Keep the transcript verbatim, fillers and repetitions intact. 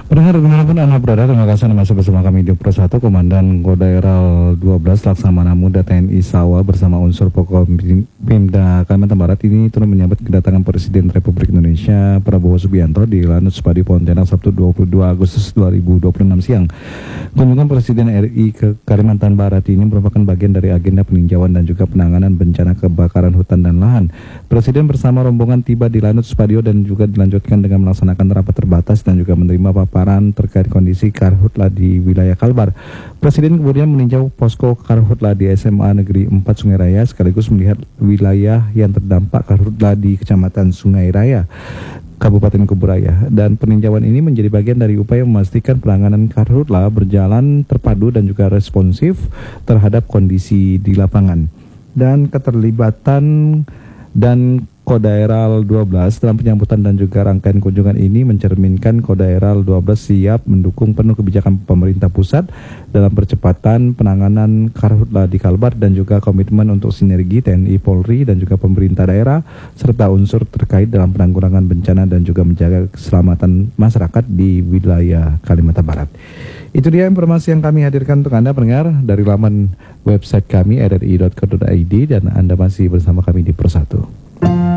Pendengar dimanapun Anda berada, terima kasih Anda masih bersama kami di Pro satu. Komandan Kodaeral dua belas Laksamana Muda T N I Sawa bersama unsur pokok Pemda Kalimantan Barat ini turut menyambut kedatangan Presiden Republik Indonesia Prabowo Subianto di Lanut Spadi Pontianak Sabtu dua puluh dua Agustus dua ribu dua puluh enam siang. Kunjungan Presiden R I ke Kalimantan Barat ini merupakan bagian dari agenda peninjauan dan juga penanganan bencana kebakaran hutan dan lahan. Presiden bersama rombongan tiba di Lanut Spadio dan juga dilanjutkan dengan melaksanakan rapat terbatas dan juga menerima paparan terkait kondisi karhutla di wilayah Kalbar. Presiden kemudian meninjau posko karhutla di S M A Negeri empat Sungai Raya sekaligus melihat wilayah yang terdampak karhutla di Kecamatan Sungai Raya, Kabupaten Kubu Raya. Dan peninjauan ini menjadi bagian dari upaya memastikan penanganan karhutla berjalan terpadu dan juga responsif terhadap kondisi di lapangan. Dan keterlibatan dan Kodaeral dua belas dalam penyambutan dan juga rangkaian kunjungan ini mencerminkan Kodaeral dua belas siap mendukung penuh kebijakan pemerintah pusat dalam percepatan penanganan karhutla di Kalbar dan juga komitmen untuk sinergi T N I Polri dan juga pemerintah daerah serta unsur terkait dalam penanggulangan bencana dan juga menjaga keselamatan masyarakat di wilayah Kalimantan Barat. Itu dia informasi yang kami hadirkan untuk Anda pendengar dari laman website kami r r i dot co dot i d dan Anda masih bersama kami di Pro satu.